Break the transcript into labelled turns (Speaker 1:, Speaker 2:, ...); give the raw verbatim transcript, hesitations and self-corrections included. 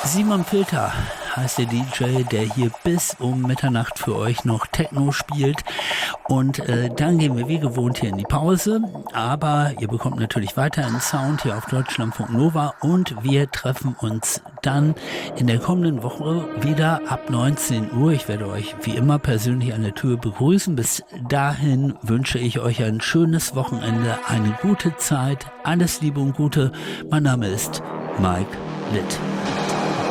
Speaker 1: Simon Filter heißt der D J, der hier bis um Mitternacht für euch noch Techno spielt. Und äh, dann gehen wir wie gewohnt hier in die Pause. Aber ihr bekommt natürlich weiterhin Sound hier auf Deutschlandfunk Nova. Und wir treffen uns dann in der kommenden Woche wieder ab neunzehn Uhr. Ich werde euch wie immer persönlich an der Tür begrüßen. Bis dahin wünsche ich euch ein schönes Wochenende, eine gute Zeit. Alles Liebe und Gute. Mein Name ist Mike Litt.